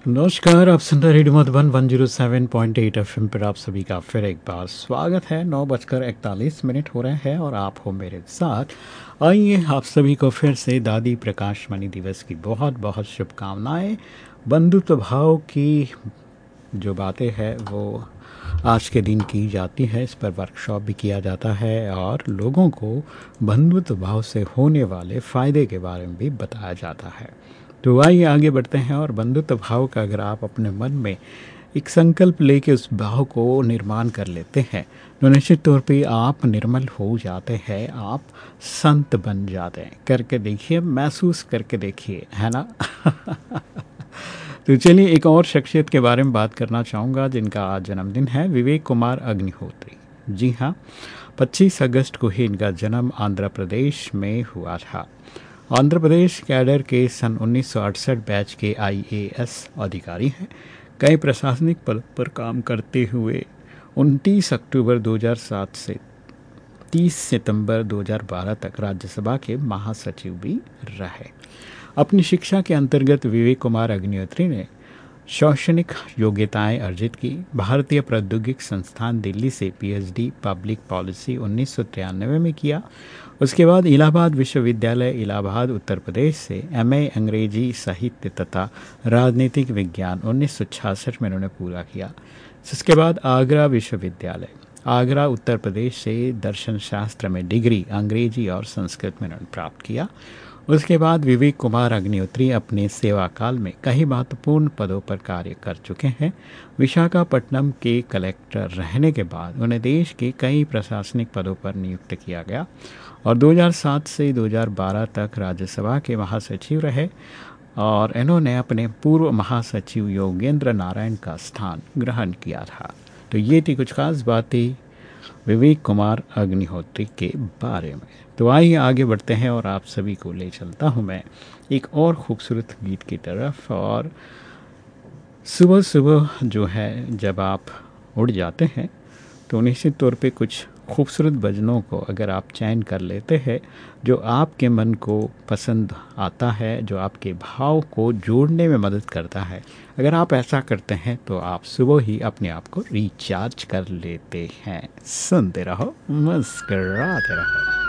नमस्कार, आप सुन रहे रेडियो मधुबन 107.8 एफएम पर आप सभी का फिर एक बार स्वागत है। 9:41 हो रहे हैं और आप हो मेरे साथ। आइए आप सभी को फिर से दादी प्रकाश मणि दिवस की बहुत बहुत शुभकामनाएं। बंधुत्व भाव की जो बातें हैं वो आज के दिन की जाती है, इस पर वर्कशॉप भी किया जाता है और लोगों को बंधुत्व भाव से होने वाले फ़ायदे के बारे में भी बताया जाता है। तो आइए आगे बढ़ते हैं और बंधुत्व भाव का अगर आप अपने मन में एक संकल्प लेके उस भाव को निर्माण कर लेते हैं तो निश्चित तौर पे आप निर्मल हो जाते हैं, आप संत बन जाते हैं। करके देखिए, महसूस करके देखिए, है ना। तो चलिए एक और शख्सियत के बारे में बात करना चाहूँगा जिनका आज जन्मदिन है, विवेक कुमार अग्निहोत्री। जी हाँ, 25 अगस्त को ही इनका जन्म आंध्र प्रदेश में हुआ था। आंध्र प्रदेश कैडर के सन 1968 बैच के आईएएस अधिकारी हैं। कई प्रशासनिक पद पर काम करते हुए 29 अक्टूबर 2007 से 30 सितंबर 2012 तक राज्यसभा के महासचिव भी रहे। अपनी शिक्षा के अंतर्गत विवेक कुमार अग्निहोत्री ने शैक्षणिक योग्यताएं अर्जित की। भारतीय प्रौद्योगिकी संस्थान दिल्ली से पीएचडी पब्लिक पॉलिसी 1993 में किया। उसके बाद इलाहाबाद विश्वविद्यालय इलाहाबाद उत्तर प्रदेश से एमए अंग्रेजी साहित्य तथा राजनीतिक विज्ञान 1966 में उन्होंने पूरा किया। इसके बाद आगरा विश्वविद्यालय आगरा उत्तर प्रदेश से दर्शन शास्त्र में डिग्री अंग्रेजी और संस्कृत में उन्होंने प्राप्त किया। उसके बाद विवेक कुमार अग्निहोत्री अपने सेवा काल में कई महत्वपूर्ण पदों पर कार्य कर चुके हैं। विशाखापट्टनम के कलेक्टर रहने के बाद उन्हें देश के कई प्रशासनिक पदों पर नियुक्त किया गया और 2007 से 2012 तक राज्यसभा के महासचिव रहे और इन्होंने अपने पूर्व महासचिव योगेंद्र नारायण का स्थान ग्रहण किया था। तो ये थी कुछ खास बातें विवेक कुमार अग्निहोत्री के बारे में। तो आइए आगे बढ़ते हैं और आप सभी को ले चलता हूँ मैं एक और खूबसूरत गीत की तरफ। और सुबह सुबह जो है जब आप उड़ जाते हैं तो निश्चित तौर पे कुछ खूबसूरत भजनों को अगर आप चयन कर लेते हैं जो आपके मन को पसंद आता है, जो आपके भाव को जोड़ने में मदद करता है, अगर आप ऐसा करते हैं तो आप सुबह ही अपने आप को रिचार्ज कर लेते हैं। सुनते रहो, मुस्कराते रहो।